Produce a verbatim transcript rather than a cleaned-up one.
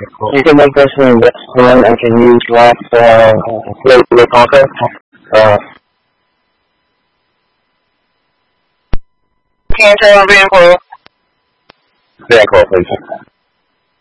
You can make this an investment and can use less uh, the conquer. Uh, can you turn on being cool? Very cool, please.